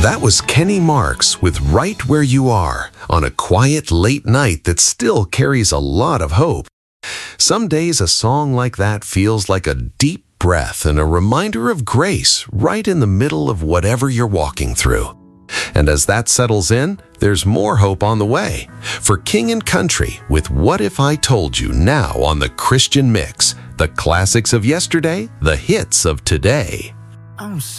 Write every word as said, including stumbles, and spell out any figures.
That was Kenny Marks with Right Where You Are on a quiet late night that still carries a lot of hope. Some days a song like that feels like a deep breath and a reminder of grace right in the middle of whatever you're walking through. And as that settles in, there's more hope on the way for King and Country with What If I Told You now on the Christian Mix, the classics of yesterday, the hits of today. I'm